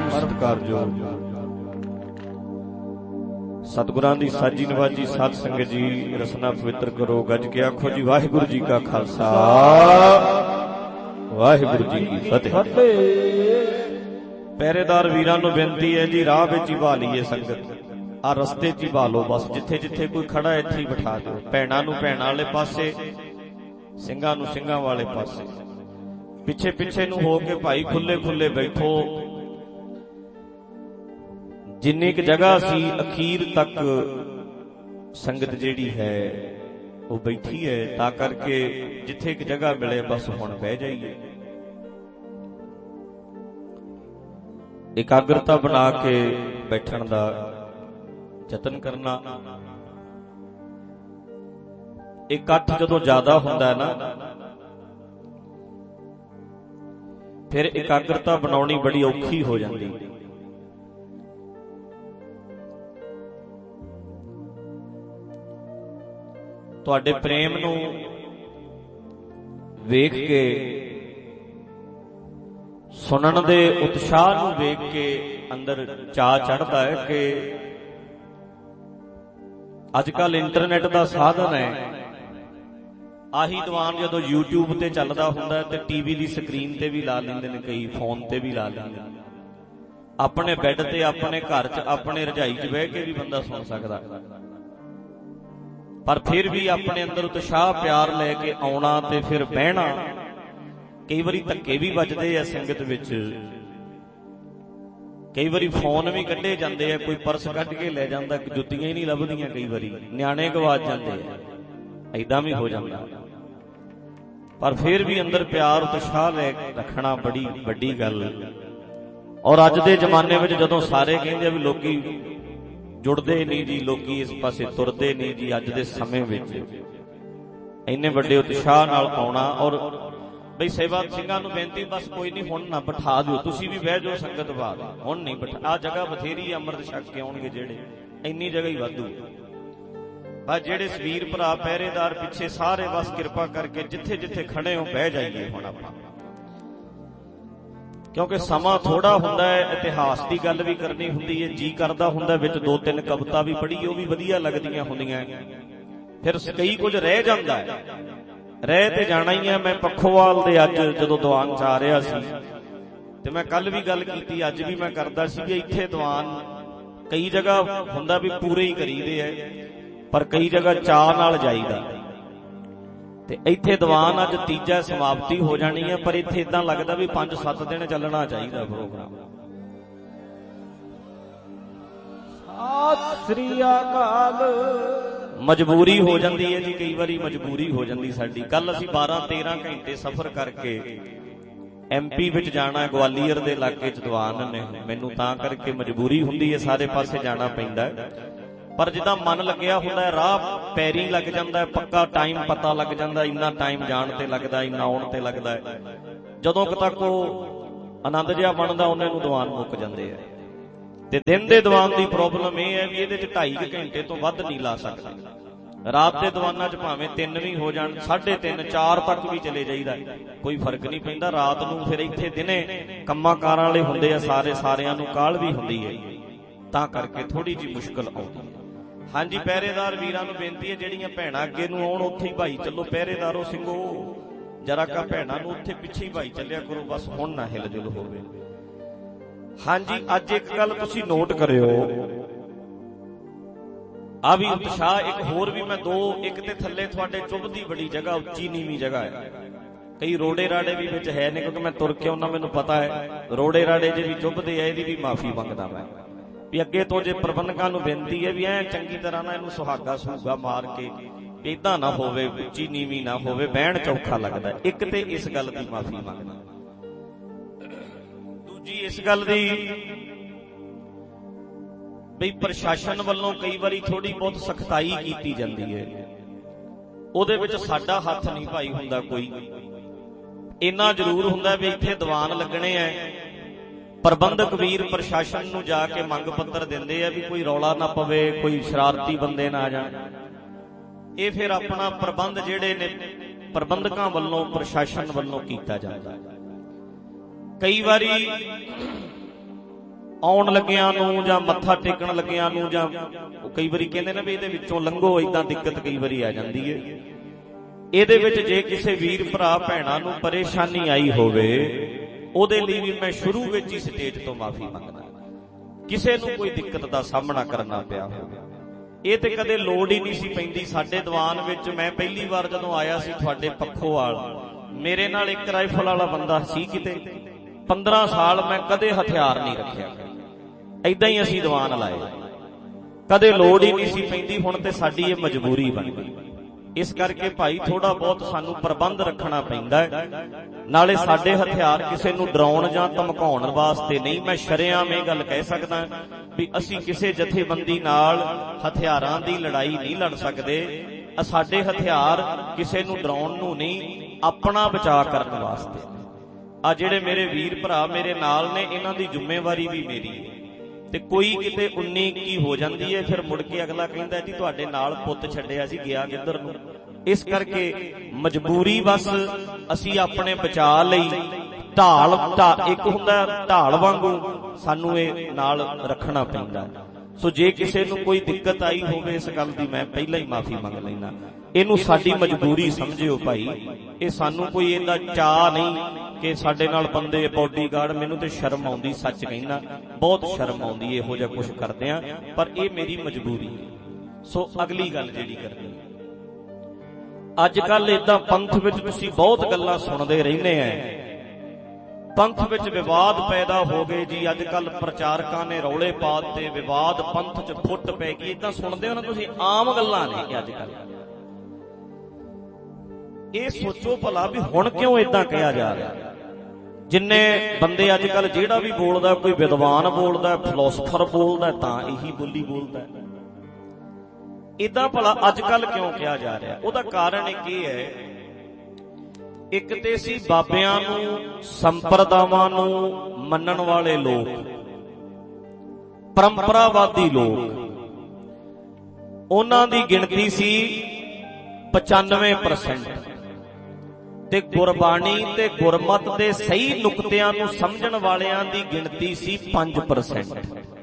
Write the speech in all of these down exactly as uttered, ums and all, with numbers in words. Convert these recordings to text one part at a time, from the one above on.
परम सत्कारयोग सतगुरां दी साजी नवाजी साध संगत जी रसना पवित्र करो। गज के आखो जी वाहिगुरु जी का खालसा वाहिगुरु जी की फतेह। पहरेदार वीरां नूं बेनती है जी राह विच ही भा लईए संगत, आ रस्ते च ही भा लो बस। जिथे जिथे कोई खड़ा इत्थे ही बिठा दो। भैणां नूं भैणां वाले पासे, ਸਿੰਘਾਂ नूं ਸਿੰਘां वाले पासे, पिछे पिछे नूं हो के भाई खुले खुले बैठो। जिन्नी क जगह सी अखीर तक संगत जिहड़ी है वो बैठी है, तां करके जिथे क जगह मिले बस हुण बह जाइए। एकाग्रता बना के बैठण दा यतन करना। इकट्ठ जदों ज्यादा हुंदा है ना, फिर एकाग्रता बनाउणी बड़ी औखी हो जाती। तुहाडे प्रेम नूं वेख के, सुनन दे उत्साह नूं वेख के अंदर चा चढ़दा है कि अजकल इंटरनेट दा साधन है। आही दीवान जदों यूट्यूब ते चलदा हुंदा है ते टीवी दी स्क्रीन ते भी ला लैंदे ने, कई फोन ते भी ला लैंदे ने। अपने बैड ते अपने घर च अपने रजाई च बह के भी बंदा सुन सकदा, पर फिर भी अपने अंदर उत्साह प्यार लैके आउणा ते फिर बहना। कई बारी धक्के भी वजदे आ संगत विच, कई बारी फोन भी कढे जांदे आ, कोई पर्स कढ के ले जांदा, जुत्तियां ही नहीं लभदियां, कई बारी न्याणे गवाच जांदे आ, ऐदां भी हो जांदा। पर फिर भी अंदर प्यार उत्साह लै रखना बड़ी वड्डी गल। और अज दे जमाने विच जदों सारे कहिंदे भी लोकी जुड़दे नहीं जी, लोकी इस पासे तुरदे नहीं जी, अज दे समय विच इन्ने वड्डे उत्साह नाल आउणा। और बई सेवा ਸਿੰਘਾਂ ਨੂੰ बेनती, बस कोई नहीं हुण ना बिठा दिओ, तुसीं भी बह जाओ संगत बात, हुण नहीं बिठा। आ जगह बथेरी अमृत छक के आउणगे जेड़े, इन्नी जगह ही वाधू। बस जेड़े वीर भरा पहरेदार पिछे सारे बस किरपा करके जिथे जिथे खड़े हो बह जाइए हुण आपां, क्योंकि समा थोड़ा हुंदा है। इतिहास की गल भी करनी हुंदी है, जी करदा हुंदा विच दो तीन कविता भी पढ़ी, वो भी वधिया लगदियां हुंदियां। फिर कई कुछ रह जांदा है, रह ते जाना ही है। मैं पखोवाल दे अज जदों दीवान च आ रिहा सी ते मैं कल भी गल कीती, अज भी मैं करदा सी भी इत्थे दीवान कई जगह हुंदा भी पूरे ही करीदे है, पर कई जगह चाह नाल जाईदा। ते इत्थे दीवान अज तीजा समाप्ति हो जानी है, पर इत्थे इदां लगदा भी पांच सत्त दिन चलना चाहिए प्रोग्राम। सत श्री अकाल। मजबूरी हो जाती है जी, कई बारी मजबूरी हो जाती साडी। कल असीं बारह तेरह घंटे सफर करके एम पी विच जाना, ग्वालियर दे इलाके च दीवान ने, मैनूं तां करके मजबूरी हुंदी है, सारे पासे जाना पैंदा है। पर जिद्दां मन लग्या हुंदा है, राह पैरी लग जांदा है, पक्का टाइम पता लग जांदा, इन्ना टाइम जाण ते लगदा, इन्ना आउण ते लगदा है। जदों तक ओह आनंद जिहा बनदा उन्ने नूं दीवान मुक जांदे है। ते दिन दे दीवान दी प्रॉब्लम यह है भी इहदे च ढाई घंटे तो वध नहीं ला सकदे। रात दे दीवानां च भावें तीन भी हो जाण, साढ़े तीन चार तक भी चले जाईदा, कोई फर्क नहीं पैंदा। रात नूं फिर इत्थे दिने कंमां कारां वाले हुंदे आ, सारे सारियां नूं काहल भी हुंदी है, तां करके थोड़ी जी मुश्किल आउंदी है। हाँ जी, पहरेदार वीरां नूं बेनती है, जिहड़ियां भैणां अगे नूं आउण उत्थे ही भाई चलो, पहरेदारो ਸਿੰਘੋ जरा का भैणां नूं उत्थे पिछे ही भाई चलिया करो, बस हुण ना हिल जुल होवे। हाँ जी, अज एक गल तुसीं नोट करियो, आ भी उत्साह एक होर भी मैं दो, एक ते थल्ले तुहाडे चुभदी बड़ी जगह, उच्ची नीवीं जगह है, कई रोड़े राड़े भी विच है ने, क्योंकि मैं तुर के आउणा, मैनूं पता है रोड़े राड़े जे भी चुभदे आ, इहदी भी माफी मंगदा मैं भी अगे तो। जे प्रबंधकां नूं बेनती है भी ऐ चंगी तरह ना इहनूं सुहागा सूगा मार के, इदां ना होवे, उच्ची नीवीं ना होवे, बहण चौखा लगदा। एक ते इस गल दी माफी मंगदा, दूजी इस गल दी बई प्रशासन वालों कई बारी थोड़ी बहुत सख्ताई कीती जाती है, उहदे विच साडा हथ नहीं भाई हुंदा कोई। इन्ना जरूर हुंदा भी इत्थे दीवान लगने है, प्रबंधक वीर प्रशासन नूं जाके मंग पत्र दिंदे आ भी कोई रौला ना पवे, कोई शरारती बंदे ना आ जाण। ये फिर अपना प्रबंध जिहड़े ने प्रबंधकां वल्लों प्रशासन वल्लों कीता जांदा। कई बारी ਆਉਣ ਲੱਗਿਆਂ ਨੂੰ ਜਾਂ ਮੱਥਾ ਟੇਕਣ ਲੱਗਿਆਂ ਨੂੰ ਜਾਂ ਕਈ ਵਾਰੀ ਕਹਿੰਦੇ ਨੇ ਵੀ ਇਹਦੇ ਵਿੱਚੋਂ ਲੰਘੋ, ਏਦਾਂ ਦਿੱਕਤ ਕਈ ਵਾਰੀ ਆ ਜਾਂਦੀ ਹੈ। ਇਹਦੇ ਵਿੱਚ ਜੇ ਕਿਸੇ ਵੀਰ ਭਰਾ ਭੈਣਾਂ ਨੂੰ ਪਰੇਸ਼ਾਨੀ ਆਈ ਹੋਵੇ, ਉਹਦੇ ਲਈ ਵੀ ਮੈਂ ਸ਼ੁਰੂ ਵਿੱਚ ਹੀ ਸਟੇਜ ਤੋਂ ਮਾਫੀ ਮੰਗਦਾ। ਕਿਸੇ ਨੂੰ ਕੋਈ ਦਿੱਕਤ ਦਾ ਸਾਹਮਣਾ ਕਰਨਾ ਪਿਆ ਹੋਵੇ, ਇਹ ਤੇ ਕਦੇ ਲੋੜ ਹੀ ਨਹੀਂ ਸੀ ਪੈਂਦੀ। ਸਾਡੇ ਦੀਵਾਨ ਵਿੱਚ ਮੈਂ ਪਹਿਲੀ ਵਾਰ ਜਦੋਂ ਆਇਆ ਸੀ ਤੁਹਾਡੇ ਪੱਖੋਵਾਲ, ਮੇਰੇ ਨਾਲ ਇੱਕ ਰਾਈਫਲ ਵਾਲਾ ਬੰਦਾ ਸੀ ਕਿਤੇ। ਪੰਦਰਾਂ ਸਾਲ ਮੈਂ ਕਦੇ ਹਥਿਆਰ ਨਹੀਂ ਰੱਖਿਆ, ਏਦਾਂ ਹੀ ਅਸੀਂ ਦੀਵਾਨ ਲਾਏ, ਕਦੇ ਲੋੜ ਹੀ ਨਹੀਂ ਸੀ ਪੈਂਦੀ। ਹੁਣ ਤੇ ਸਾਡੀ ਇਹ ਮਜਬੂਰੀ ਬਣ ਗਈ। ਇਸ ਕਰਕੇ ਭਾਈ ਥੋੜਾ ਬਹੁਤ ਸਾਨੂੰ ਪ੍ਰਬੰਧ ਰੱਖਣਾ ਪੈਂਦਾ ਹੈ। ਨਾਲੇ ਸਾਡੇ ਹਥਿਆਰ ਕਿਸੇ ਨੂੰ ਡਰਾਉਣ ਜਾਂ ਧਮਕਾਉਣ ਵਾਸਤੇ ਨਹੀਂ। ਮੈਂ ਸ਼ਰੇਆਮ ਇਹ ਗੱਲ ਕਹਿ ਸਕਦਾ ਵੀ ਅਸੀਂ ਕਿਸੇ ਜਥੇਬੰਦੀ ਨਾਲ ਹਥਿਆਰਾਂ ਦੀ ਲੜਾਈ ਨਹੀਂ ਲੜ ਸਕਦੇ। ਸਾਡੇ ਹਥਿਆਰ ਕਿਸੇ ਨੂੰ ਡਰਾਉਣ ਨੂੰ ਨਹੀਂ, ਆਪਣਾ ਬਚਾਅ ਕਰਨ ਵਾਸਤੇ। ਆ ਜਿਹੜੇ ਮੇਰੇ ਵੀਰ ਭਰਾ ਮੇਰੇ ਨਾਲ ਨੇ, ਇਹਨਾਂ ਦੀ ਜ਼ਿੰਮੇਵਾਰੀ ਵੀ ਮੇਰੀ ਹੈ। ਤੇ ਕੋਈ ਕਿਤੇ ਉੱਨੀ ਇੱਕੀ ਹੋ ਜਾਂਦੀ ਹੈ, ਫਿਰ ਮੁੜ ਕੇ ਅਗਲਾ ਕਹਿੰਦਾ ਜੀ ਤੁਹਾਡੇ ਨਾਲ ਪੁੱਤ ਛੱਡਿਆ ਸੀ, ਗਿਆ ਕਿੱਧਰ ਨੂੰ। ਇਸ ਕਰਕੇ ਮਜਬੂਰੀ ਬਸ ਅਸੀਂ ਆਪਣੇ ਬਚਾਅ ਲਈ ਢਾਲ ਇੱਕ ਹੁੰਦਾ ਢਾਲ ਵਾਂਗੂ ਸਾਨੂੰ ਇਹ ਨਾਲ ਰੱਖਣਾ ਪੈਂਦਾ। ਸੋ ਜੇ ਕਿਸੇ ਨੂੰ ਕੋਈ ਦਿੱਕਤ ਆਈ ਹੋਵੇ, ਇਸ ਗੱਲ ਦੀ ਮੈਂ ਪਹਿਲਾਂ ਹੀ ਮਾਫੀ ਮੰਗ ਲੈਣਾ। ਇਹਨੂੰ ਸਾਡੀ ਮਜਬੂਰੀ ਸਮਝਿਓ ਭਾਈ। ਇਹ ਸਾਨੂੰ ਕੋਈ ਇਹਦਾ ਚਾਅ ਨਹੀਂ ਕਿ ਸਾਡੇ ਨਾਲ ਬੰਦੇ ਬੋਡੀਗਾਰਡ। ਮੈਨੂੰ ਤੇ ਸ਼ਰਮ ਆਉਂਦੀ, ਸੱਚ ਕਹਿੰਦਾ, ਬਹੁਤ ਸ਼ਰਮ ਆਉਂਦੀ ਇਹੋ ਜਿਹਾ ਕੁਛ ਕਰਦੇ ਆ, ਪਰ ਇਹ ਮੇਰੀ ਮਜਬੂਰੀ ਹੈ। ਸੋ ਅਗਲੀ ਗੱਲ ਜਿਹੜੀ ਕਰਨੀ, ਅੱਜ ਕੱਲ ਏਦਾਂ ਪੰਥ ਵਿੱਚ ਤੁਸੀਂ ਬਹੁਤ ਗੱਲਾਂ ਸੁਣਦੇ ਰਹਿੰਦੇ ਆ। ਪੰਥ ਵਿੱਚ ਵਿਵਾਦ ਪੈਦਾ ਹੋ ਗਏ ਜੀ, ਅੱਜ ਕੱਲ ਪ੍ਰਚਾਰਕਾਂ ਨੇ ਰੌਲੇ ਪਾ ਦਿੱਤੇ, ਵਿਵਾਦ ਪੰਥ ਚ ਫੁੱਟ ਪੈ ਗਈ। ਏਦਾਂ ਸੁਣਦੇ ਹੋ ਨਾ ਤੁਸੀਂ, ਆਮ ਗੱਲਾਂ ਨੇ ਅੱਜ ਕੱਲ। ਇਹ ਸੋਚੋ ਭਲਾ ਵੀ ਹੁਣ ਕਿਉਂ ਏਦਾਂ ਕਿਹਾ ਜਾ ਰਿਹਾ। ਜਿੰਨੇ ਬੰਦੇ ਅੱਜ ਕੱਲ ਜਿਹੜਾ ਵੀ ਬੋਲਦਾ, ਕੋਈ ਵਿਦਵਾਨ ਬੋਲਦਾ, ਫਿਲਾਸਫਰ ਬੋਲਦਾ, ਤਾਂ ਇਹੀ ਬੋਲੀ ਬੋਲਦਾ। ਏਦਾਂ ਭਲਾ ਅੱਜ ਕੱਲ ਕਿਉਂ ਕਿਹਾ ਜਾ ਰਿਹਾ? ਉਹਦਾ ਕਾਰਨ ਇੱਕ ਇਹ ਹੈ, ਇੱਕ ਤੇ ਸੀ ਬਾਬਿਆਂ ਨੂੰ, ਸੰਪਰਦਾਵਾਂ ਨੂੰ ਮੰਨਣ ਵਾਲੇ ਲੋਕ, ਪਰੰਪਰਾਵਾਦੀ ਲੋਕ, ਉਹਨਾਂ ਦੀ ਗਿਣਤੀ ਸੀ ਪਚਾਨਵੇਂ ਪਰਸੈਂਟ, ਤੇ ਗੁਰਬਾਣੀ ਤੇ ਗੁਰਮਤ ਦੇ ਸਹੀ ਨੁਕਤਿਆਂ ਨੂੰ ਸਮਝਣ ਵਾਲਿਆਂ ਦੀ ਗਿਣਤੀ ਸੀ ਪੰਜ ਪਰਸੈਂਟ।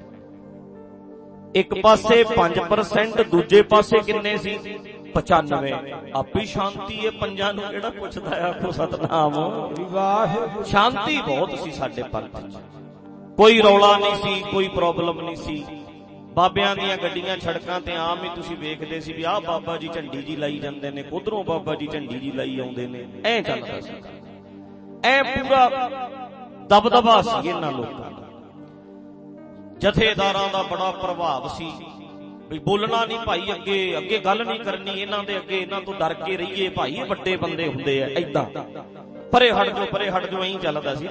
ਇੱਕ ਪਾਸੇ ਪੰਜ ਪਰਸੈਂਟ, ਦੂਜੇ ਪਾਸੇ ਕਿੰਨੇ ਸੀ? ਪਚਾਨਵੇਂ। ਆਪੇ ਸ਼ਾਂਤੀ ਹੈ, ਪੰਜਾਂ ਨੂੰ ਕਿਹੜਾ ਪੁੱਛਦਾ? ਆਖੋ ਸਤਨਾਮ। ਸ਼ਾਂਤੀ ਬਹੁਤ ਸੀ ਸਾਡੇ ਪੰਥ ਚ, ਕੋਈ ਰੌਲਾ ਨਹੀਂ ਸੀ, ਕੋਈ ਪ੍ਰੋਬਲਮ ਨਹੀਂ ਸੀ। ਬਾਬਿਆਂ ਦੀਆਂ ਗੱਡੀਆਂ ਸੜਕਾਂ ਤੇ ਆਮ ਹੀ ਤੁਸੀਂ ਵੇਖਦੇ ਸੀ ਵੀ ਆਹ ਬਾਬਾ ਜੀ ਝੰਡੀ ਜੀ ਲਾਈ ਜਾਂਦੇ ਨੇ, ਉਧਰੋਂ ਬਾਬਾ ਜੀ ਝੰਡੀ ਜੀ ਲਾਈ ਆਉਂਦੇ ਨੇ। ਐ ਚੱਲਦਾ ਸੀ, ਐ ਪੂਰਾ ਦਬਦਬਾ ਸੀ ਇਹਨਾਂ ਲੋਕਾਂ ਦਾ। ਜਥੇਦਾਰਾਂ ਦਾ ਬੜਾ ਪ੍ਰਭਾਵ ਸੀ ਵੀ ਬੋਲਣਾ ਨਹੀਂ ਭਾਈ, ਅੱਗੇ ਅੱਗੇ ਗੱਲ ਨਹੀਂ ਕਰਨੀ ਇਹਨਾਂ ਦੇ ਅੱਗੇ, ਇਹਨਾਂ ਤੋਂ ਡਰ ਕੇ ਰਹੀਏ ਭਾਈ, ਇਹ ਵੱਡੇ ਬੰਦੇ ਹੁੰਦੇ ਆ। ਏਦਾਂ ਪਰੇ ਹਟ ਜਾਓ, ਪਰੇ ਹਟ ਜਾਓ, ਐਂ ਚੱਲਦਾ ਸੀ।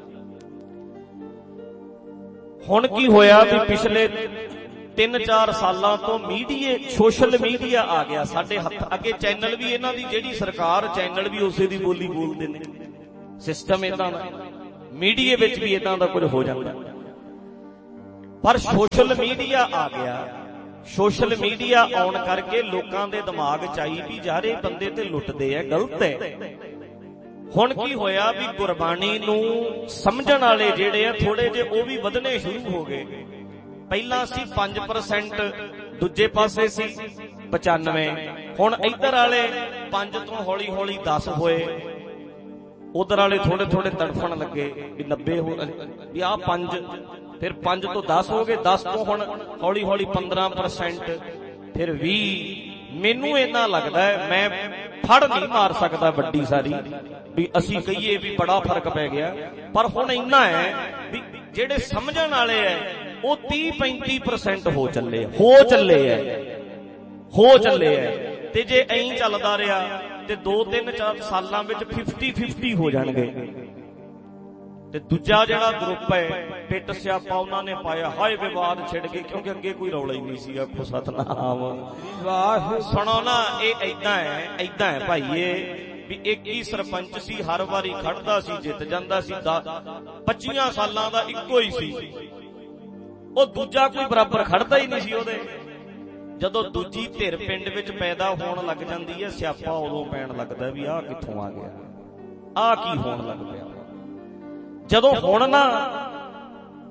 ਹੁਣ ਕੀ ਹੋਇਆ ਵੀ ਪਿਛਲੇ ਤਿੰਨ ਚਾਰ ਸਾਲਾਂ ਤੋਂ ਮੀਡੀਆ, ਸੋਸ਼ਲ ਮੀਡੀਆ ਆ ਗਿਆ ਸਾਡੇ ਹੱਥ ਅੱਗੇ। ਚੈਨਲ ਵੀ ਇਹਨਾਂ ਦੀ ਜਿਹੜੀ ਸਰਕਾਰ, ਚੈਨਲ ਵੀ ਉਸੇ ਦੀ ਬੋਲੀ ਬੋਲਦੇ ਨੇ। ਸਿਸਟਮ ਏਦਾਂ ਦਾ, ਮੀਡੀਆ ਵਿੱਚ ਵੀ ਏਦਾਂ ਦਾ ਕੁਝ ਹੋ ਜਾਂਦਾ। ਪਰ ਸੋਸ਼ਲ ਮੀਡੀਆ ਆ ਗਿਆ। ਸੋਸ਼ਲ ਮੀਡੀਆ ਆਉਣ ਕਰਕੇ ਲੋਕਾਂ ਦੇ ਦਿਮਾਗ ਚ ਆਈ ਵੀ ਯਾਰ ਇਹ ਬੰਦੇ ਤੇ ਲੁੱਟਦੇ ਆ, ਗਲਤ ਹੈ। ਹੁਣ ਕੀ ਹੋਇਆ ਵੀ ਗੁਰਬਾਣੀ ਨੂੰ ਸਮਝਣ ਵਾਲੇ ਜਿਹੜੇ ਆ ਥੋੜੇ ਜਿਹੇ, ਉਹ ਵੀ ਵਧਣੇ ਸ਼ੁਰੂ ਹੋ ਗਏ। ਪਹਿਲਾਂ ਸੀ ਪੰਜ ਪਰਸੈਂਟ, ਦੂਜੇ ਪਾਸੇ ਸੀ ਪਚਾਨਵੇਂ। ਹੁਣ ਇੱਧਰ ਵਾਲੇ ਪੰਜ ਤੋਂ ਹੌਲੀ ਹੌਲੀ ਦਸ ਹੋਏ, ਉਧਰ ਵਾਲੇ ਥੋੜੇ ਥੋੜੇ ਤੜਫਣ ਲੱਗੇ ਵੀ ਨੱਬੇ ਹੋ ਵੀ ਆਹ ਪੰਜ, ਫਿਰ ਪੰਜ ਤੋਂ ਦਸ ਹੋ ਗਏ, ਦਸ ਤੋਂ ਹੁਣ ਹੌਲੀ ਹੌਲੀ ਪੰਦਰਾਂ ਪਰਸੈਂਟ, ਫਿਰ ਵੀਹ। ਮੈਨੂੰ ਇੰਨਾ ਲੱਗਦਾ ਹੈ, ਮੈਂ ਫੜ ਨਹੀਂ ਮਾਰ ਸਕਦਾ ਵੱਡੀ ਸਾਰੀ ਵੀ ਅਸੀਂ ਕਹੀਏ ਵੀ ਬੜਾ ਫਰਕ ਪੈ ਗਿਆ, ਪਰ ਹੁਣ ਇੰਨਾ ਹੈ ਵੀ ਜਿਹੜੇ ਸਮਝਣ ਵਾਲੇ ਹੈ ਉਹ ਤੀਹ ਪੈਂਤੀ ਪਰਸੈਂਟ ਹੋ ਚੱਲੇ ਹੋ ਚੱਲੇ ਹੈ ਹੋ ਚੱਲੇ ਹੈ ਤੇ ਜੇ ਐਂ ਚੱਲਦਾ ਰਿਹਾ ਤੇ ਦੋ ਤਿੰਨ ਚਾਰ ਸਾਲਾਂ ਵਿੱਚ ਫਿਫਟੀ ਫਿਫਟੀ ਹੋ ਜਾਣਗੇ। ਤੇ ਦੂਜਾ ਜਿਹੜਾ ਗਰੁੱਪ ਹੈ, ਪਿੱਟ ਸਿਆਪਾ ਉਹਨਾਂ ਨੇ ਪਾਇਆ, ਹਾਏ ਵਿਵਾਦ ਛਿੜ ਗਏ, ਕਿਉਂਕਿ ਅੱਗੇ ਕੋਈ ਰੌਲਾ ਹੀ ਨਹੀਂ ਸੀ। ਆਖੋ ਸਤਨਾਮ। ਸੁਣੋ ਨਾ, ਇਹ ਏਦਾਂ ਹੈ, ਏਦਾਂ ਹੈ ਭਾਈ, ਇਹ ਵੀ ਇੱਕ ਹੀ ਸਰਪੰਚ ਸੀ, ਹਰ ਵਾਰੀ ਖੜਦਾ ਸੀ, ਜਿੱਤ ਜਾਂਦਾ ਸੀ। ਪੱਚੀਆਂ ਸਾਲਾਂ ਦਾ ਇੱਕੋ ਹੀ ਸੀ, ਉਹ ਦੂਜਾ ਕੋਈ ਬਰਾਬਰ ਖੜਦਾ ਹੀ ਨਹੀਂ ਸੀ ਉਹਦੇ। ਜਦੋਂ ਦੂਜੀ ਧਿਰ ਪਿੰਡ ਵਿੱਚ ਪੈਦਾ ਹੋਣ ਲੱਗ ਜਾਂਦੀ ਹੈ, ਸਿਆਪਾ ਉਦੋਂ ਪੈਣ ਲੱਗਦਾ ਵੀ ਆਹ ਕਿੱਥੋਂ ਆ ਗਿਆ, ਆਹ ਕੀ ਹੋਣ ਲੱਗ ਪਿਆ। ਜਦੋਂ ਹੁਣ ਨਾ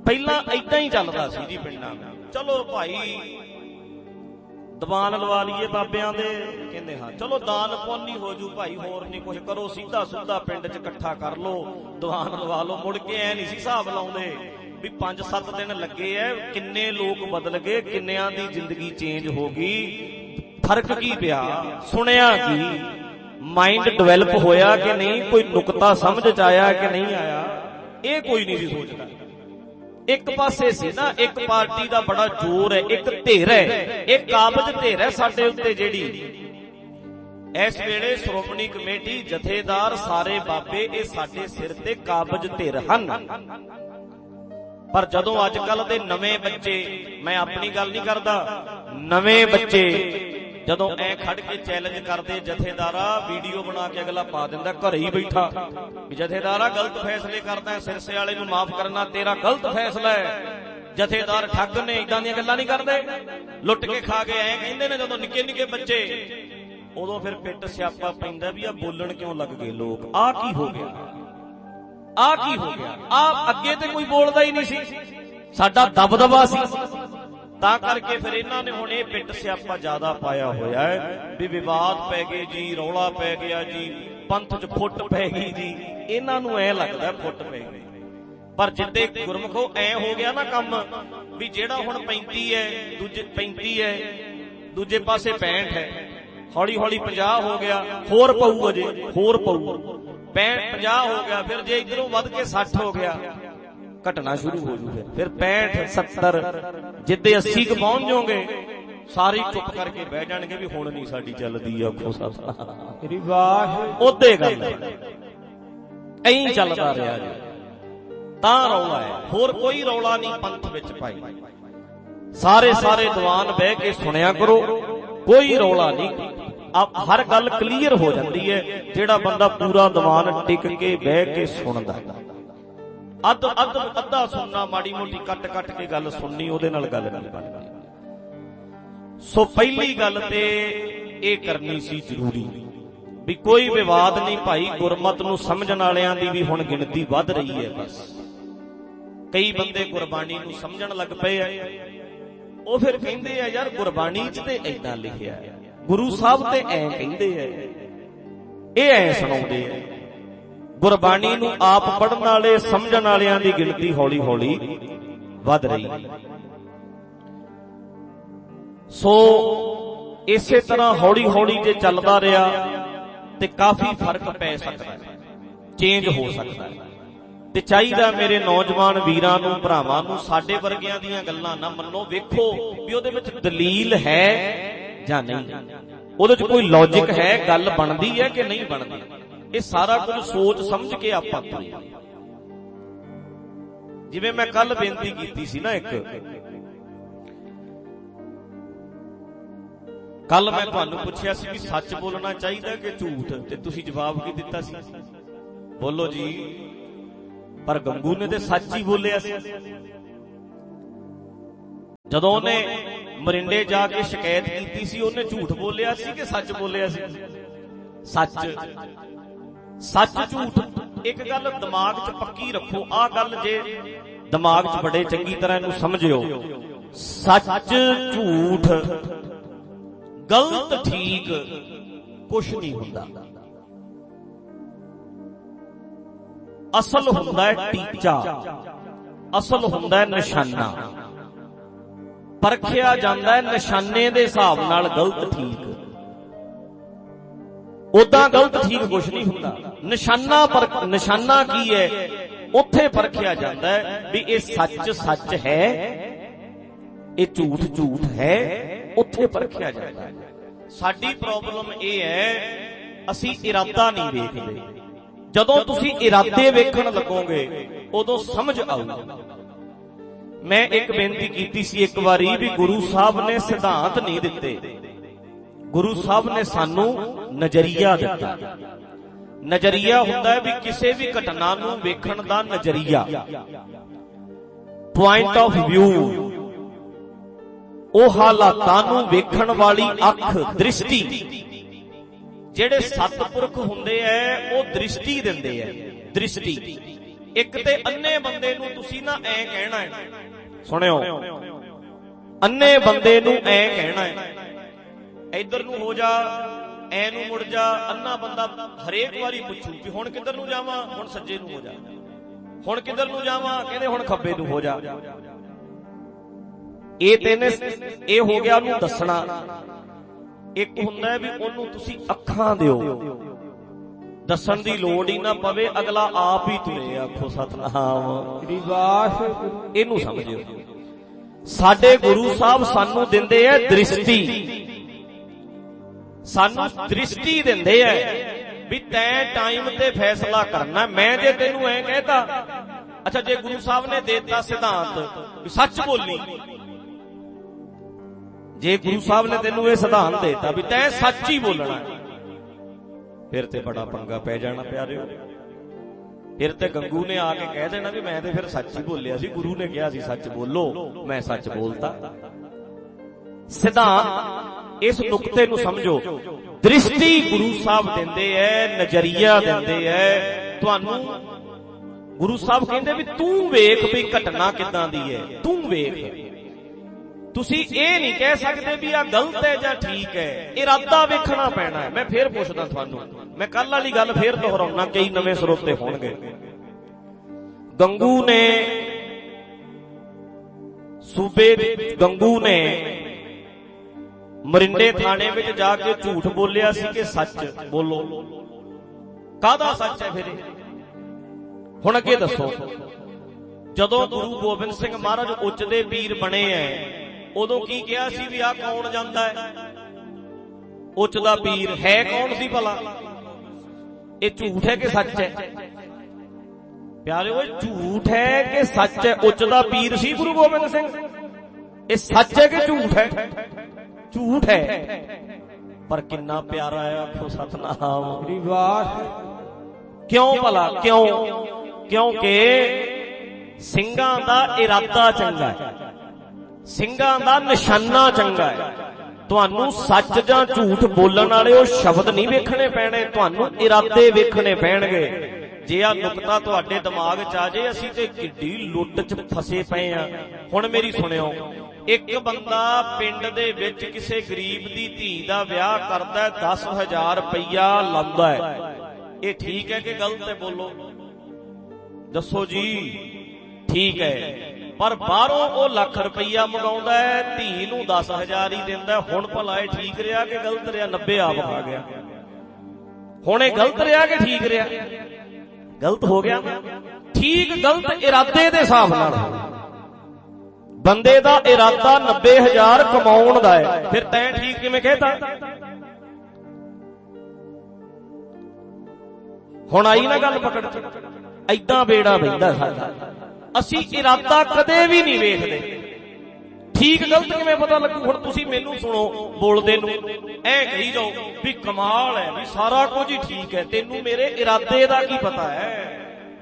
ਪਹਿਲਾਂ ਏਦਾਂ ਹੀ ਚੱਲਦਾ ਸੀ ਜੀ ਪਿੰਡਾਂ ਵਿੱਚ। ਚਲੋ ਭਾਈ ਦੀਵਾਨ ਲਵਾ ਲਈਏ ਬਾਬਿਆਂ ਦੇ, ਕਹਿੰਦੇ ਹਾਂ ਚਲੋ ਦਾਨ ਪੁੰਨ ਹੀ ਹੋ ਜੂ ਭਾਈ, ਹੋਰ ਨਹੀਂ ਕੁਛ ਕਰੋ, ਸਿੱਧਾ ਸੁੱਧਾ ਪਿੰਡ 'ਚ ਇਕੱਠਾ ਕਰ ਲੋ, ਦੀਵਾਨ ਲਵਾ ਲੋ। ਮੁੜ ਕੇ ਐ ਨਹੀਂ ਸੀ ਹਿਸਾਬ ਲਾਉਂਦੇ ਵੀ ਪੰਜ ਸੱਤ ਦਿਨ ਲੱਗੇ ਐ, ਕਿੰਨੇ ਲੋਕ ਬਦਲ ਗਏ, ਕਿੰਨਿਆਂ ਦੀ ਜ਼ਿੰਦਗੀ ਚੇਂਜ ਹੋ ਗਈ, ਫਰਕ ਕੀ ਪਿਆ, ਸੁਣਿਆ ਕੀ, ਮਾਈਂਡ ਡਿਵੈਲਪ ਹੋਇਆ ਕਿ ਨਹੀਂ, ਕੋਈ ਨੁਕਤਾ ਸਮਝ 'ਚ ਆਇਆ ਕਿ ਨਹੀਂ ਆਇਆ, ਇਹ ਕੋਈ ਨਹੀਂ ਸੀ ਸੋਚਦਾ। ਇੱਕ ਪਾਸੇ ਸੀ ਨਾ, ਇੱਕ ਪਾਰਟੀ ਦਾ ਬੜਾ ਜ਼ੋਰ ਹੈ, ਇੱਕ ਧਿਰ ਹੈ, ਇੱਕ ਕਾਬਜ਼ ਧਿਰ ਹੈ ਸਾਡੇ ਉੱਤੇ ਜਿਹੜੀ ਇਸ ਵੇਲੇ ਸ਼੍ਰੋਮਣੀ ਕਮੇਟੀ, ਜਥੇਦਾਰ, ਸਾਰੇ ਬਾਬੇ, ਇਹ ਸਾਡੇ ਸਿਰ ਤੇ ਕਾਬਜ਼ ਧਿਰ ਹਨ। ਪਰ ਜਦੋਂ ਅੱਜ ਕੱਲ ਦੇ ਨਵੇਂ ਬੱਚੇ, ਮੈਂ ਆਪਣੀ ਗੱਲ ਨਹੀਂ ਕਰਦਾ, ਨਵੇਂ ਬੱਚੇ ਜਦੋਂ ਐ ਖੜ ਕੇ ਚੈਲੰਜ ਕਰਦੇ, ਜਥੇਦਾਰਾ ਵੀਡੀਓ ਬਣਾ ਕੇ ਅਗਲਾ ਪਾ ਦਿੰਦਾ ਘਰੇ ਹੀ ਬੈਠਾ ਵੀ ਜਥੇਦਾਰਾ ਗਲਤ ਫੈਸਲੇ ਕਰਦਾ, ਸਿਰਸੇ ਵਾਲੇ ਨੂੰ ਮਾਫ ਕਰਨਾ ਤੇਰਾ ਗਲਤ ਫੈਸਲਾ ਹੈ, ਜਥੇਦਾਰ ਠੱਗ ਨੇ, ਇਦਾਂ ਦੀਆਂ ਗੱਲਾਂ ਨਹੀਂ ਕਰਦੇ, ਲੁੱਟ ਕੇ ਖਾ ਕੇ ਐ ਕਹਿੰਦੇ ਨੇ। ਜਦੋਂ ਨਿੱਕੇ ਨਿੱਕੇ ਬੱਚੇ, ਉਦੋਂ ਫਿਰ ਪਿੱਟ ਸਿਆਪਾ ਪੈਂਦਾ ਵੀ ਆ ਬੋਲਣ ਕਿਉਂ ਲੱਗ ਗਏ ਲੋਕ, ਆ ਕੀ ਹੋ ਗਿਆ, ਆ ਕੀ ਹੋ ਗਿਆ, ਆ ਅੱਗੇ ਤੇ ਕੋਈ ਬੋਲਦਾ ਹੀ ਨਹੀਂ ਸੀ, ਸਾਡਾ ਦਬਦਬਾ ਸੀ। ਤਾਂ ਕਰਕੇ ਫਿਰ ਇਹਨਾਂ ਨੇ ਹੁਣ ਇਹ ਪਿੱਟ ਸਿਆਪਾ ਜ਼ਿਆਦਾ ਪਾਇਆ ਹੋਇਆ ਹੈ ਵੀ ਵਿਵਾਦ ਪੈ ਗਏ ਜੀ, ਰੌਲਾ ਪੈ ਗਿਆ ਜੀ, ਪੰਥ 'ਚ ਫੁੱਟ ਪੈ ਗਈ ਜੀ, ਇਹਨਾਂ ਨੂੰ ਐ ਲੱਗਦਾ ਫੁੱਟ ਪੈ ਗਈ। ਪਰ ਜਿੱਦੇ ਗੁਰਮੁਖੋ ਐ ਹੋ ਗਿਆ ਨਾ ਕੰਮ ਵੀ ਜਿਹੜਾ ਹੁਣ ਪੈਂਤੀ ਹੈ, ਦੂਜੇ ਪੈਂਤੀ ਹੈ, ਦੂਜੇ ਪਾਸੇ ਪੈਂਹਠ ਹੈ, ਹੌਲੀ ਹੌਲੀ ਪੰਜਾਹ ਹੋ ਗਿਆ, ਹੋਰ ਪਊ, ਅਜੇ ਹੋਰ ਪਊ, ਪੈਂਹਠ ਪੰਜਾਹ ਹੋ ਗਿਆ, ਫਿਰ ਜੇ ਇਧਰੋਂ ਵੱਧ ਕੇ ਸੱਠ ਹੋ ਗਿਆ, ਘਟਣਾ ਸ਼ੁਰੂ ਹੋ ਜੂ। ਫਿਰ ਪੈਂਹਠ ਸੱਤਰ, ਜਿੱਦੇ ਅੱਸੀ ਕ ਪਹੁੰਚ ਜਾਓਗੇ ਸਾਰੇ ਚੁੱਪ ਕਰਕੇ ਬਹਿ ਜਾਣਗੇ ਵੀ ਹੁਣ ਨਹੀਂ ਸਾਡੀ ਚੱਲਦੀ, ਆਖੋ ਸਤਿ ਵਾਹਿਗੁਰੂ। ਉਹਦੇ ਗੱਲ ਐਂ ਚੱਲਦਾ ਰਿਹਾ ਜੀ, ਤਾਂ ਰੌਲਾ ਹੈ, ਹੋਰ ਕੋਈ ਰੌਲਾ ਨਹੀਂ ਪੰਥ ਵਿੱਚ ਭਾਈ। ਸਾਰੇ ਸਾਰੇ ਦੀਵਾਨ ਬਹਿ ਕੇ ਸੁਣਿਆ ਕਰੋ, ਕੋਈ ਰੌਲਾ ਨਹੀਂ, ਆਪ ਹਰ ਗੱਲ ਕਲੀਅਰ ਹੋ ਜਾਂਦੀ ਹੈ ਜਿਹੜਾ ਬੰਦਾ ਪੂਰਾ ਦੀਵਾਨ ਟਿਕ ਕੇ ਬਹਿ ਕੇ ਸੁਣਦਾ। ਅੱਧ ਅੱਧ ਅੱਧਾ ਸੁਣਨਾ, ਮਾੜੀ ਮੋਟੀ ਕੱਟ ਕੱਟ ਕੇ ਗੱਲ ਸੁਣਨੀ, ਉਹਦੇ ਨਾਲ ਗੱਲ ਨਹੀਂ ਬਣਦੀ। ਸੋ ਪਹਿਲੀ ਗੱਲ ਤੇ ਇਹ ਕਰਨੀ ਸੀ ਜ਼ਰੂਰੀ ਵੀ ਕੋਈ ਵਿਵਾਦ ਨਹੀਂ ਭਾਈ, ਗੁਰਮਤ ਨੂੰ ਸਮਝਣ ਵਾਲਿਆਂ ਦੀ ਵੀ ਹੁਣ ਗਿਣਤੀ ਵੱਧ ਰਹੀ ਹੈ। ਬਸ ਕਈ ਬੰਦੇ ਗੁਰਬਾਣੀ ਨੂੰ ਸਮਝਣ ਲੱਗ ਪਏ ਆ, ਉਹ ਫਿਰ ਕਹਿੰਦੇ ਆ ਯਾਰ ਗੁਰਬਾਣੀ 'ਚ ਤੇ ਏਦਾਂ ਲਿਖਿਆ, ਗੁਰੂ ਸਾਹਿਬ ਤੇ ਐ ਕਹਿੰਦੇ ਆ, ਇਹ ਐ ਸੁਣਾਉਂਦੇ ਆ। ਗੁਰਬਾਣੀ ਨੂੰ ਆਪ ਪੜ੍ਹਨ ਵਾਲੇ, ਸਮਝਣ ਵਾਲਿਆਂ ਦੀ ਗਿਣਤੀ ਹੌਲੀ ਹੌਲੀ ਵੱਧ ਰਹੀ ਹੈ। ਸੋ ਇਸੇ ਤਰ੍ਹਾਂ ਹੌਲੀ ਹੌਲੀ ਜੇ ਚੱਲਦਾ ਰਿਹਾ ਤੇ ਕਾਫੀ ਫਰਕ ਪੈ ਸਕਦਾ ਹੈ, ਚੇਂਜ ਹੋ ਸਕਦਾ ਹੈ। ਤੇ ਚਾਹੀਦਾ ਮੇਰੇ ਨੌਜਵਾਨ ਵੀਰਾਂ ਨੂੰ, ਭਰਾਵਾਂ ਨੂੰ, ਸਾਡੇ ਵਰਗਿਆਂ ਦੀਆਂ ਗੱਲਾਂ ਨਾ ਮੰਨੋ, ਵੇਖੋ ਵੀ ਉਹਦੇ ਵਿੱਚ ਦਲੀਲ ਹੈ ਜਾਂ ਨਹੀਂ, ਉਹਦੇ ਚ ਕੋਈ ਲੌਜਿਕ ਹੈ, ਗੱਲ ਬਣਦੀ ਹੈ ਕਿ ਨਹੀਂ ਬਣਦੀ। ਇਹ ਸਾਰਾ ਕੁਝ ਸੋਚ ਸਮਝ ਕੇ ਆਪਾਂ ਤੁਰੀਏ। ਜਿਵੇਂ ਮੈਂ ਕੱਲ ਬੇਨਤੀ ਕੀਤੀ ਸੀ ਨਾ, ਇੱਕ ਕੱਲ ਮੈਂ ਤੁਹਾਨੂੰ ਪੁੱਛਿਆ ਸੀ ਵੀ ਸੱਚ ਬੋਲਣਾ ਚਾਹੀਦਾ ਕਿ ਝੂਠ, ਤੇ ਤੁਸੀਂ ਜਵਾਬ ਕੀ ਦਿੱਤਾ ਸੀ? ਬੋਲੋ ਜੀ। ਪਰ ਗੰਗੂ ਨੇ ਤੇ ਸੱਚ ਹੀ ਬੋਲਿਆ ਸੀ। ਜਦੋਂ ਉਹਨੇ ਮਰਿੰਡੇ ਜਾ ਕੇ ਸ਼ਿਕਾਇਤ ਕੀਤੀ ਸੀ, ਉਹਨੇ ਝੂਠ ਬੋਲਿਆ ਸੀ ਕਿ ਸੱਚ ਬੋਲਿਆ ਸੀ? ਸੱਚ। ਸੱਚ ਝੂਠ ਇੱਕ ਗੱਲ ਦਿਮਾਗ 'ਚ ਪੱਕੀ ਰੱਖੋ, ਆਹ ਗੱਲ ਜੇ ਦਿਮਾਗ 'ਚ ਬੜੇ ਚੰਗੀ ਤਰ੍ਹਾਂ ਇਹਨੂੰ ਸਮਝਿਓ, ਸੱਚ ਝੂਠ, ਗਲਤ ਠੀਕ ਕੁਛ ਨਹੀਂ ਹੁੰਦਾ। ਅਸਲ ਹੁੰਦਾ ਹੈ ਟੀਚਾ, ਅਸਲ ਹੁੰਦਾ ਹੈ ਨਿਸ਼ਾਨਾ। ਪਰਖਿਆ ਜਾਂਦਾ ਹੈ ਨਿਸ਼ਾਨੇ ਦੇ ਹਿਸਾਬ ਨਾਲ ਗਲਤ ਠੀਕ। ਉਦਾਂ ਗਲਤ ਠੀਕ ਕੁਛ ਨਹੀਂ ਹੁੰਦਾ। ਨਿਸ਼ਾਨਾ ਪਰ ਨਿਸ਼ਾਨਾ ਕੀ ਹੈ, ਉੱਥੇ ਪਰਖਿਆ ਜਾਂਦਾ ਹੈ ਵੀ ਇਹ ਸੱਚ ਸੱਚ ਹੈ, ਇਹ ਝੂਠ ਝੂਠ ਹੈ, ਉੱਥੇ ਪਰਖਿਆ ਜਾਂਦਾ ਹੈ। ਸਾਡੀ ਪ੍ਰੋਬਲਮ ਇਹ ਹੈ, ਅਸੀਂ ਇਰਾਦਾ ਨਹੀਂ ਵੇਖਦੇ। ਜਦੋਂ ਤੁਸੀਂ ਇਰਾਦੇ ਵੇਖਣ ਲੱਗੋਗੇ ਉਦੋਂ ਸਮਝ ਆਊਗੀ। ਮੈਂ ਇੱਕ ਬੇਨਤੀ ਕੀਤੀ ਸੀ ਇੱਕ ਵਾਰੀ ਵੀ ਗੁਰੂ ਸਾਹਿਬ ਨੇ ਸਿਧਾਂਤ ਨਹੀਂ ਦਿੱਤੇ, ਗੁਰੂ ਸਾਹਿਬ ਨੇ ਸਾਨੂੰ ਨਜ਼ਰੀਆ ਦਿੱਤਾ। ਨਜ਼ਰੀਆ ਹੁੰਦਾ ਹੈ ਵੀ ਕਿਸੇ ਵੀ ਘਟਨਾ ਨੂੰ ਵੇਖਣ ਦਾ ਨਜ਼ਰੀਆ, ਪੁਆਇੰਟ ਆਫ ਵਿਊ, ਉਹ ਹਾਲਾਤਾਂ ਨੂੰ ਵੇਖਣ ਵਾਲੀ ਅੱਖ, ਦ੍ਰਿਸ਼ਟੀ। ਜਿਹੜੇ ਸਤਿਪੁਰਖ ਹੁੰਦੇ ਐ ਉਹ ਦ੍ਰਿਸ਼ਟੀ ਦਿੰਦੇ ਐ, ਦ੍ਰਿਸ਼ਟੀ। ਇੱਕ ਤੇ ਅੰਨੇ ਬੰਦੇ ਨੂੰ ਤੁਸੀਂ ਨਾ ਐ ਕਹਿਣਾ ਹੈ, ਸੁਣਿਓ, ਅੰਨੇ ਬੰਦੇ ਨੂੰ ਐ ਕਹਿਣਾ ਹੈ, ਇੱਧਰ ਨੂੰ ਹੋ ਜਾ, ਐ ਨੂੰ ਮੁੜ ਜਾ। ਅੰਨਾ ਬੰਦਾ ਹਰੇਕ ਵਾਰੀ ਪੁੱਛੂ ਕਿ ਹੁਣ ਕਿੱਧਰ ਨੂੰ ਜਾਵਾਂ, ਹੁਣ ਸੱਜੇ ਨੂੰ ਹੋ ਜਾ, ਹੁਣ ਕਿੱਧਰ ਨੂੰ ਜਾਵਾਂ, ਕਹਿੰਦੇ ਹੁਣ ਖੱਬੇ ਨੂੰ ਹੋ ਜਾ। ਇਹ ਤਿੰਨ, ਇਹ ਹੋ ਗਿਆ ਉਹਨੂੰ ਦੱਸਣਾ। ਇੱਕ ਹੁੰਦਾ ਵੀ ਉਹਨੂੰ ਤੁਸੀਂ ਅੱਖਾਂ ਦਿਓ, ਦੱਸਣ ਦੀ ਲੋੜ ਹੀ ਨਾ ਪਵੇ, ਅਗਲਾ ਆਪ ਹੀ ਤੁਰੇ। ਆਖੋ ਸਤਨਾਮ ਰਿਵਾਸ, ਇਹਨੂੰ ਸਮਝਿਓ। ਸਾਡੇ ਗੁਰੂ ਸਾਹਿਬ ਸਾਨੂੰ ਦਿੰਦੇ ਐ ਦ੍ਰਿਸ਼ਟੀ, ਸਾਨੂੰ ਦ੍ਰਿਸ਼ਟੀ ਦਿੰਦੇ ਐ ਵੀ ਤੈਂ ਟਾਈਮ ਤੇ ਫੈਸਲਾ ਕਰਨਾ। ਮੈਂ ਜੇ ਤੈਨੂੰ ਐ ਕਹਿਤਾ, ਅੱਛਾ ਜੇ ਗੁਰੂ ਸਾਹਿਬ ਨੇ ਦੇਤਾ ਸਿਧਾਂਤ ਵੀ ਸੱਚ ਬੋਲੀ, ਜੇ ਗੁਰੂ ਸਾਹਿਬ ਨੇ ਤੈਨੂੰ ਇਹ ਸਿਧਾਂਤ ਦੇਤਾ ਵੀ ਤੈਂ ਸੱਚ ਹੀ ਬੋਲਣਾ, ਫਿਰ ਤੇ ਬੜਾ ਪੰਗਾ ਪੈ ਜਾਣਾ ਪਿਆਰਿਓ। ਫਿਰ ਤੇ ਗੰਗੂ ਨੇ ਆ ਕੇ ਕਹਿ ਦੇਣਾ ਵੀ ਮੈਂ ਤੇ ਫਿਰ ਸੱਚ ਹੀ ਬੋਲਿਆ ਸੀ, ਗੁਰੂ ਨੇ ਕਿਹਾ ਸੀ ਸੱਚ ਬੋਲੋ, ਮੈਂ ਸੱਚ ਬੋਲਤਾ। ਸਿਧਾਂਤ, ਇਸ ਨੁਕਤੇ ਨੂੰ ਸਮਝੋ। ਦ੍ਰਿਸ਼ਟੀ ਗੁਰੂ ਸਾਹਿਬ ਦਿੰਦੇ ਐ, ਨਜ਼ਰੀਆ ਦਿੰਦੇ ਐ ਤੁਹਾਨੂੰ। ਗੁਰੂ ਸਾਹਿਬ ਕਹਿੰਦੇ ਵੀ ਤੂੰ ਵੇਖ ਵੀ ਘਟਨਾ ਕਿੱਦਾਂ ਦੀ ਹੈ, ਤੂੰ ਵੇਖ। ਤੁਸੀਂ ਇਹ ਨਹੀਂ ਕਹਿ ਸਕਦੇ ਵੀ ਆ ਗਲਤ ਹੈ ਜਾਂ ਠੀਕ ਹੈ, ਇਰਾਦਾ ਵੇਖਣਾ ਪੈਣਾ ਹੈ। ਮੈਂ ਫੇਰ ਪੁੱਛਦਾ ਤੁਹਾਨੂੰ, ਮੈਂ ਕੱਲ ਵਾਲੀ ਗੱਲ ਫੇਰ ਦੁਹਰਾਉਣਾ, ਕਈ ਨਵੇਂ ਸਰੋਤੇ ਹੋਣਗੇ। ਗੰਗੂ ਨੇ ਸੂਬੇ ਗੰਗੂ ਨੇ ਮਰਿੰਡੇ ਥਾਣੇ ਵਿੱਚ ਜਾ ਕੇ ਝੂਠ ਬੋਲਿਆ ਸੀ ਕਿ ਸੱਚ ਬੋਲੋ। ਕਾਹਦਾ ਸੱਚ ਹੈ ਫਿਰ? ਹੁਣ ਅੱਗੇ ਦੱਸੋ। ਜਦੋਂ ਗੁਰੂ ਗੋਬਿੰਦ ਸਿੰਘ ਮਹਾਰਾਜ ਉੱਚ ਦੇ ਪੀਰ ਬਣੇ ਐ, ਉਦੋਂ ਕੀ ਕਿਹਾ ਸੀ ਵੀ ਆਹ ਕੌਣ ਜਾਂਦਾ ਹੈ? ਉੱਚ ਦਾ ਪੀਰ ਹੈ ਕੌਣ ਸੀ ਭਲਾ? ਇਹ ਝੂਠ ਹੈ ਕਿ ਸੱਚ ਹੈ? ਪਿਆਰਿਓ, ਝੂਠ ਹੈ ਕਿ ਸੱਚ ਹੈ? ਉੱਚ ਦਾ ਪੀਰ ਸੀ ਗੁਰੂ ਗੋਬਿੰਦ ਸਿੰਘ। ਇਹ ਸੱਚ ਹੈ ਕਿ ਝੂਠ ਹੈ? ਝੂਠ ਹੈ, ਪਰ ਕਿੰਨਾ ਪਿਆਰਾ ਹੈ। ਆਖੋ ਸਤਨਾਮ ਰਿਵਾਸ। ਕਿਉਂ ਭਲਾ? ਕਿਉਂ? ਕਿਉਂਕਿ ਸਿੰਘਾਂ ਦਾ ਇਰਾਦਾ ਚੰਗਾ ਹੈ, ਸਿੰਘਾਂ ਦਾ ਨਿਸ਼ਾਨਾ ਚੰਗਾ ਹੈ। ਤੁਹਾਨੂੰ ਸੱਚ ਜਾਂ ਝੂਠ ਬੋਲਣ ਵਾਲੇ ਉਹ ਸ਼ਬਦ ਨਹੀਂ ਵੇਖਣੇ ਪੈਣੇ, ਤੁਹਾਨੂੰ ਇਰਾਦੇ ਵੇਖਣੇ ਪੈਣਗੇ। ਜੇ ਆ ਨੁਕਤਾ ਤੁਹਾਡੇ ਦਿਮਾਗ 'ਚ ਆ ਜੇ, ਅਸੀਂ ਤੇ ਕਿੱਡੀ ਲੁੱਟ 'ਚ ਫਸੇ ਪਏ ਆ। ਹੁਣ ਮੇਰੀ ਸੁਣਿਓ, ਇੱਕ ਬੰਦਾ ਪਿੰਡ ਦੇ ਵਿੱਚ ਕਿਸੇ ਗਰੀਬ ਦੀ ਧੀ ਦਾ ਵਿਆਹ ਕਰਦਾ, ਦਸ ਹਜ਼ਾਰ ਰੁਪਈਆ ਲਾਉਂਦਾ ਹੈ। ਇਹ ਠੀਕ ਹੈ ਕਿ ਗਲਤ ਹੈ? ਬੋਲੋ, ਦੱਸੋ ਜੀ। ਠੀਕ ਹੈ, ਪਰ ਬਾਹਰੋਂ ਉਹ ਲੱਖ ਰੁਪਈਆ ਮੰਗਾਉਂਦਾ ਹੈ, ਧੀ ਨੂੰ ਦਸ ਹਜ਼ਾਰ ਹੀ ਦਿੰਦਾ। ਹੁਣ ਭਲਾ ਇਹ ਠੀਕ ਰਿਹਾ ਕਿ ਗਲਤ ਰਿਹਾ? ਨੱਬੇ ਆਪ ਖਾ ਗਿਆ। ਹੁਣ ਇਹ ਗਲਤ ਰਿਹਾ ਕਿ ਠੀਕ ਰਿਹਾ? ਗਲਤ ਹੋ ਗਿਆ ਨਾ। ਠੀਕ ਗਲਤ ਇਰਾਦੇ ਦੇ ਹਿਸਾਬ ਨਾਲ। ਬੰਦੇ ਦਾ ਇਰਾਦਾ ਨੱਬੇ ਹਜ਼ਾਰ ਕਮਾਉਣ ਦਾ ਹੈ, ਫਿਰ ਤੈਂ ਠੀਕ ਕਿਵੇਂ ਕਹਿਤਾ? ਹੁਣ ਆਈ ਨਾ ਗੱਲ ਪਕੜ ਚ। ਏਦਾਂ ਬੇੜਾ ਬਹਿੰਦਾ ਸਾਡਾ। ਅਸੀਂ ਇਰਾਦਾ ਕਦੇ ਵੀ ਨਹੀਂ ਵੇਖਦੇ। ਠੀਕ ਗਲਤ ਕਿਵੇਂ ਪਤਾ ਲੱਗੂ? ਹੁਣ ਤੁਸੀਂ ਮੈਨੂੰ ਸੁਣੋ ਬੋਲਦੇ ਨੂੰ, ਐ ਕਹੀ ਜਾਓ ਵੀ ਕਮਾਲ ਹੈ, ਵੀ ਸਾਰਾ ਕੁਝ ਹੀ ਠੀਕ ਹੈ। ਤੈਨੂੰ ਮੇਰੇ ਇਰਾਦੇ ਦਾ ਕੀ ਪਤਾ ਹੈ?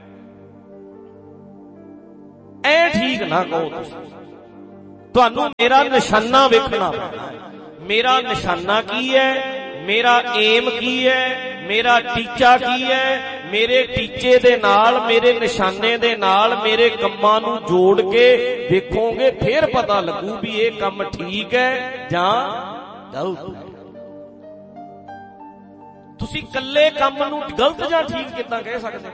ਐ ਠੀਕ ਨਾ ਕਹੋ ਤੁਸੀਂ। ਤੁਹਾਨੂੰ ਮੇਰਾ ਨਿਸ਼ਾਨਾ ਵੇਖਣਾ ਪੈਣਾ। ਮੇਰਾ ਨਿਸ਼ਾਨਾ ਕੀ ਹੈ? ਮੇਰਾ ਏਮ ਕੀ ਹੈ? ਮੇਰਾ ਟੀਚਾ ਕੀ ਹੈ? ਮੇਰੇ ਟੀਚੇ ਦੇ ਨਾਲ, ਮੇਰੇ ਨਿਸ਼ਾਨੇ ਦੇ ਨਾਲ ਮੇਰੇ ਕੰਮਾਂ ਨੂੰ ਜੋੜ ਕੇ ਦੇਖੋਗੇ, ਫਿਰ ਪਤਾ ਲੱਗੂ ਵੀ ਇਹ ਕੰਮ ਠੀਕ ਹੈ ਜਾਂ ਗਲਤ ਹੈ। ਤੁਸੀਂ ਇਕੱਲੇ ਕੰਮ ਨੂੰ ਗਲਤ ਜਾਂ ਠੀਕ ਕਿੱਦਾਂ ਕਹਿ ਸਕਦੇ?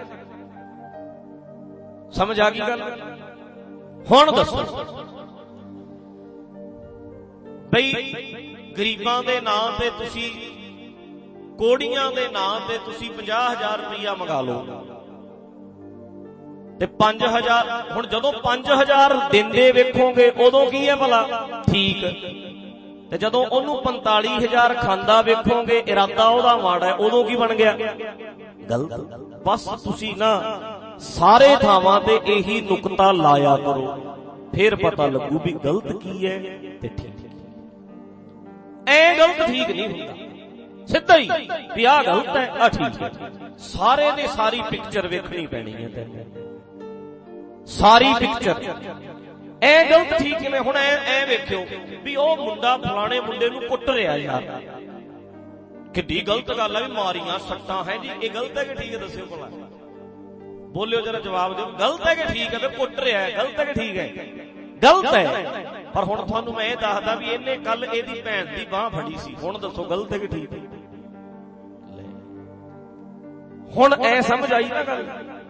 ਸਮਝ ਆ ਗਈ ਗੱਲ? ਹੁਣ ਦੱਸੋ ਬਈ, ਗਰੀਬਾਂ ਦੇ ਨਾਂ ਤੇ ਤੁਸੀਂ, ਕੋੜੀਆਂ ਦੇ ਨਾਂ ਤੇ ਤੁਸੀਂ ਪੰਜਾਹ ਹਜ਼ਾਰ ਰੁਪਈਆ ਮੰਗਾ ਲਓ ਤੇ ਪੰਜ ਹਜ਼ਾਰ। ਹੁਣ ਜਦੋਂ ਪੰਜ ਹਜ਼ਾਰ ਦਿੰਦੇ ਵੇਖੋਗੇ ਉਦੋਂ ਕੀ ਹੈ ਭਲਾ? ਠੀਕ। ਤੇ ਜਦੋਂ ਉਹਨੂੰ ਪੰਤਾਲੀ ਹਜ਼ਾਰ ਖਾਂਦਾ ਵੇਖੋਗੇ, ਇਰਾਦਾ ਉਹਦਾ ਮਾੜਾ ਹੈ, ਉਦੋਂ ਕੀ ਬਣ ਗਿਆ? ਗਲਤ। ਬਸ ਤੁਸੀਂ ਨਾ ਸਾਰੇ ਥਾਵਾਂ ਤੇ ਇਹੀ ਨੁਕਤਾ ਲਾਇਆ ਕਰੋ, ਫਿਰ ਪਤਾ ਲੱਗੂ ਵੀ ਗਲਤ ਕੀ ਹੈ ਤੇ ਠੀਕ। ਐ ਗਲਤ ਠੀਕ ਨਹੀਂ ਹੁੰਦਾ, ਸਿੱਧਾ ਹੀ ਵੀ ਆਹ ਗਲਤ ਹੈ, ਆਹ ਠੀਕ ਹੈ। ਸਾਰੇ ਨੇ ਸਾਰੀ ਪਿਕਚਰ ਵੇਖਣੀ ਪੈਣੀ ਹੈ ਤੈਨੂੰ, ਸਾਰੀ ਪਿਕਚਰ। ਐ ਗਲਤ ਠੀਕ ਕਿਵੇਂ? ਹੁਣ ਐ ਐ ਵੇਖਿਓ ਵੀ ਉਹ ਮੁੰਡਾ ਫਲਾਣੇ ਮੁੰਡੇ ਨੂੰ ਕੁੱਟ ਰਿਹਾ ਯਾਰ, ਕਿੱਡੀ ਗਲਤ ਗੱਲ ਹੈ ਵੀ ਮਾਰੀਆਂ ਸੱਟਾਂ ਹੈ ਜੀ। ਇਹ ਗਲਤ ਹੈ ਕਿ ਠੀਕ ਹੈ? ਦੱਸਿਓ ਭਲਾ। ਬੋਲਿਓ ਜਰਾ, ਜਵਾਬ ਦਿਓ, ਗਲਤ ਹੈ ਕਿ ਠੀਕ ਹੈ? ਤੇ ਕੁੱਟ ਰਿਹਾ ਹੈ, ਗਲਤ ਹੈ ਕਿ ਠੀਕ ਹੈ? ਗਲਤ ਹੈ। ਪਰ ਹੁਣ ਤੁਹਾਨੂੰ ਮੈਂ ਇਹ ਦੱਸਦਾ ਵੀ ਇਹਨੇ ਕੱਲ ਇਹਦੀ ਭੈਣ ਦੀ ਬਾਂਹ ਫੜੀ ਸੀ, ਹੁਣ ਦੱਸੋ ਗਲਤ ਹੈ ਕਿ ਠੀਕ ਹੈ? ਹੁਣ ਐ ਸਮਝ ਆਈ ਨਾ ਗੱਲ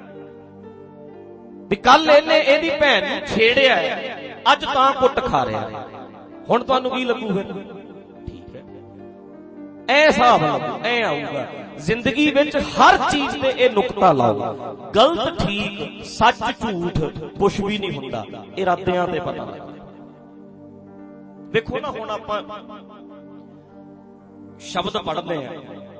ਵੀ ਕੱਲ ਇਹਨੇ ਇਹਦੀ ਭੈਣ ਨੂੰ ਛੇੜਿਆ, ਅੱਜ ਤਾਂ ਕੁੱਟ ਖਾ ਰਿਹਾ। ਹੁਣ ਤੁਹਾਨੂੰ ਕੀ ਲੱਗੂ ਫਿਰ? ਠੀਕ ਹੈ, ਐ ਹਿਸਾਬ ਲੱਗੂ, ਐ ਆਊਗਾ ਜ਼ਿੰਦਗੀ ਵਿੱਚ। ਹਰ ਚੀਜ਼ ਤੇ ਇਹ ਨੁਕਤਾ ਲਾਓ, ਗਲਤ ਠੀਕ, ਸੱਚ ਝੂਠ ਕੁਛ ਵੀ ਨਹੀਂ ਹੁੰਦਾ, ਇਰਾਦਿਆਂ ਤੇ ਪਤਾ ਲੱਗਦਾ। ਵੇਖੋ ਨਾ, ਹੁਣ ਆਪਾਂ ਸ਼ਬਦ ਪੜ੍ਹਦੇ ਆ,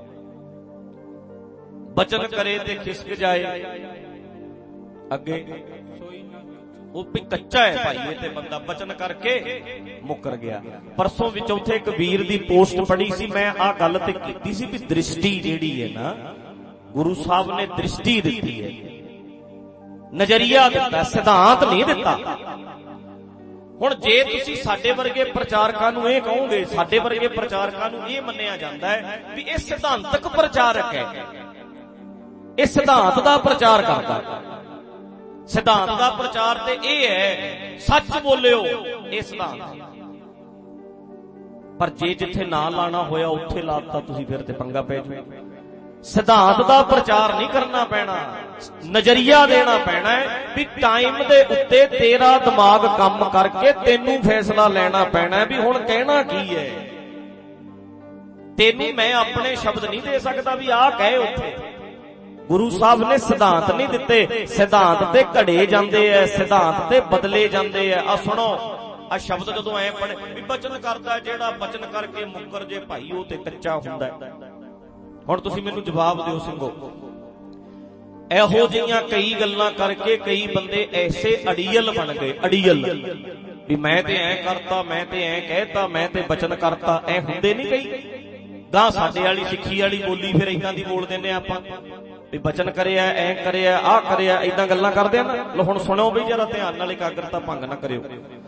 ਬਚਨ ਕਰੇ ਤੇ ਖਿਸਕ ਜਾਏ ਅੱਗੇ, ਉਹ ਵੀ ਕੱਚਾ ਹੈ ਭਾਈ, ਇਹ ਤੇ ਬੰਦਾ ਬਚਨ ਕਰਕੇ ਮੁੱਕਰ ਗਿਆ। ਪਰਸੋਂ ਵਿੱਚ ਉੱਥੇ ਇੱਕ ਵੀਰ ਦੀ ਪੋਸਟ ਪੜ੍ਹੀ ਸੀ, ਮੈਂ ਆਹ ਗੱਲ ਤੇ ਕੀਤੀ ਸੀ ਵੀ ਦ੍ਰਿਸ਼ਟੀ ਜਿਹੜੀ ਹੈ ਨਾ, ਗੁਰੂ ਸਾਹਿਬ ਨੇ ਦ੍ਰਿਸ਼ਟੀ ਦਿੱਤੀ ਹੈ, ਨਜ਼ਰੀਆ ਦਿੱਤਾ, ਸਿਧਾਂਤ ਨਹੀਂ ਦਿੱਤਾ। ਹੁਣ ਜੇ ਤੁਸੀਂ ਸਾਡੇ ਵਰਗੇ ਪ੍ਰਚਾਰਕਾਂ ਨੂੰ ਇਹ ਕਹੋਗੇ, ਸਾਡੇ ਵਰਗੇ ਪ੍ਰਚਾਰਕਾਂ ਨੂੰ ਇਹ ਮੰਨਿਆ ਜਾਂਦਾ ਹੈ ਵੀ ਇਹ ਸਿਧਾਂਤਕ ਪ੍ਰਚਾਰਕ ਹੈ, ਇਹ ਸਿਧਾਂਤ ਦਾ ਪ੍ਰਚਾਰ ਕਰਦਾ। ਸਿਧਾਂਤ ਦਾ ਪ੍ਰਚਾਰ ਤੇ ਇਹ ਹੈ ਸੱਚ ਬੋਲਿਓ, ਇਹ ਸਿਧਾਂਤ। ਪਰ ਜੇ ਜਿੱਥੇ ਨਾ ਲਾਣਾ ਹੋਇਆ ਉੱਥੇ ਲਾਤਾ ਤੁਸੀਂ, ਫਿਰ ਤੇ ਪੰਗਾ ਪੈ ਜੂ। ਸਿਧਾਂਤ ਦਾ ਪ੍ਰਚਾਰ ਨਹੀਂ ਕਰਨਾ ਪੈਣਾ, ਨਜ਼ਰੀਆ ਦੇਣਾ ਪੈਣਾ ਹੈ ਵੀ ਟਾਈਮ ਦੇ ਉੱਤੇ ਤੇਰਾ ਦਿਮਾਗ ਕੰਮ ਕਰਕੇ ਤੈਨੂੰ ਫੈਸਲਾ ਲੈਣਾ ਪੈਣਾ ਵੀ ਹੁਣ ਕਹਿਣਾ ਕੀ ਹੈ। ਤੈਨੂੰ ਮੈਂ ਆਪਣੇ ਸ਼ਬਦ ਨਹੀਂ ਦੇ ਸਕਦਾ ਵੀ ਆਹ ਕਹੇ ਉੱਥੇ। ਗੁਰੂ ਸਾਹਿਬ ਨੇ ਸਿਧਾਂਤ ਨਹੀਂ ਦਿੱਤੇ, ਸਿਧਾਂਤ ਤੇ ਘੜੇ ਜਾਂਦੇ ਐ, ਸਿਧਾਂਤ ਤੇ ਬਦਲੇ ਜਾਂਦੇ ਐ। ਆ ਸੁਣੋ, ਆ ਸ਼ਬਦ ਜਦੋਂ ਐ ਪੜ੍ਹੇ ਵੀ ਬਚਨ ਕਰਦਾ ਜਿਹੜਾ ਬਚਨ ਕਰਕੇ ਮੁੱਕਰ ਜੇ ਭਾਈ, ਉਹ ਤੇ ਕੱਚਾ ਹੁੰਦਾ। ਹੁਣ ਤੁਸੀਂ ਮੈਨੂੰ ਜਵਾਬ ਦਿਓ ਸਿੰਘੋ, ਇਹੋ ਜਿਹੀਆਂ ਕਈ ਗੱਲਾਂ ਕਰਕੇ ਕਈ ਬੰਦੇ ਐਸੇ ਅੜੀਅਲ ਬਣ ਗਏ, ਅੜੀਅਲ ਵੀ ਮੈਂ ਤੇ ਐ ਕਰਤਾ, ਮੈਂ ਤੇ ਐ ਕਹਿਤਾ, ਮੈਂ ਤੇ ਬਚਨ ਕਰਤਾ। ਐ ਹੁੰਦੇ ਨਹੀਂ ਕਈ। ਗਾਂ ਸਾਡੇ ਵਾਲੀ ਸਿੱਖੀ ਵਾਲੀ ਬੋਲੀ ਫਿਰ ਏਦਾਂ ਦੀ ਬੋਲ ਦਿੰਦੇ ਆਪਾਂ ਵੀ ਬਚਨ ਕਰਿਆ, ਐ ਕਰਿਆ, ਆਹ ਕਰਿਆ, ਏਦਾਂ ਗੱਲਾਂ ਕਰਦੇ ਆ ਨਾ। ਲੋ ਹੁਣ ਸੁਣੋ ਬਈ ਜਰਾ ਧਿਆਨ ਨਾਲ, ਇਕਾਗਰਤਾ ਭੰਗ ਨਾ ਕਰਿਓ।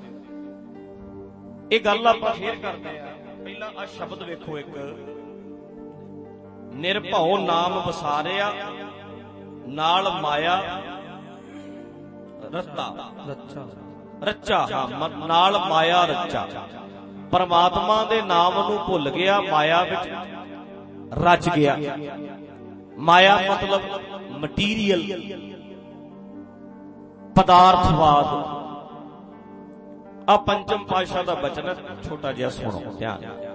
ਇਹ ਗੱਲ ਆਪਾਂ ਫੇਰ ਕਰਦੇ ਆ। ਪਹਿਲਾਂ ਆ ਸ਼ਬਦ ਵੇਖੋ, ਇੱਕ ਨਿਰਭਉ ਨਾਮ ਵਸਾਰਿਆ, ਨਾਲ ਮਾਇਆ ਰੱਤਾ ਰੱਚਾ, ਹਾਂ ਨਾਲ ਮਾਇਆ ਰੱਚਾ। ਪਰਮਾਤਮਾ ਦੇ ਨਾਮ ਨੂੰ ਭੁੱਲ ਗਿਆ, ਮਾਇਆ ਵਿੱਚ ਰਚ ਗਿਆ। ਮਾਇਆ ਮਤਲਬ ਮਟੀਰੀਅਲ, ਪਦਾਰਥਵਾਦ। ਆ ਪੰਚਮ ਪਾਤਸ਼ਾਹ ਦਾ ਬਚਨ, ਛੋਟਾ ਜਿਹਾ ਸੁਣੋ ਧਿਆਨ।